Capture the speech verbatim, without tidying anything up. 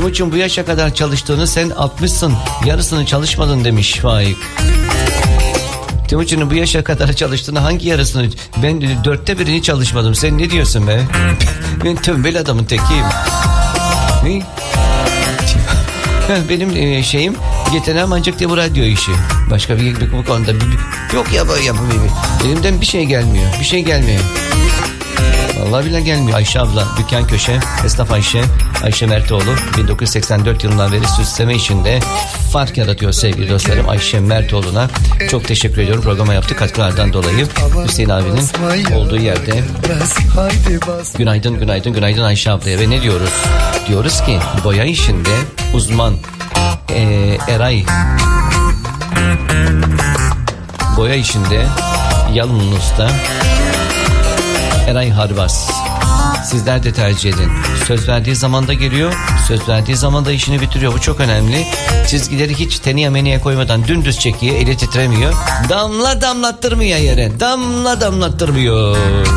Timuçin bu yaşa kadar çalıştığını sen atmışsın. Yarısını çalışmadın demiş Faik. Timuçin'in bu yaşa kadar çalıştığını hangi yarısını? Ben dörtte birini çalışmadım. Sen ne diyorsun be? Ben tembel adamın tekiyim. Ne? Benim şeyim yeteneğim ancak de bu radyo işi. Başka bir, bir bu konuda bir, bir, yok ya böyle yapayım. Elimden bir şey gelmiyor. Bir şey gelmiyor. Vallahi bile gelmiyor. Ayşe abla, dükkan köşe, esnaf Ayşe, Ayşe Mertoğlu bin dokuz yüz seksen dört yılından beri süsleme işinde fark yaratıyor sevgili dostlarım. Ayşe Mertoğlu'na çok teşekkür ediyorum programa yaptığı katkılardan dolayı. Hüseyin abinin olduğu yerde günaydın günaydın günaydın Ayşe ablaya. Ve ne diyoruz? Diyoruz ki boya işinde uzman ee, Eray, boya işinde yalın usta Eray Harbaz. Sizler de tercih edin. Söz verdiği zamanda geliyor. Söz verdiği zamanda işini bitiriyor. Bu çok önemli. Çizgileri hiç teniye meniye koymadan dümdüz çekiyor. Eli titremiyor. Damla damlattırmıyor yere. Damla damlattırmıyor.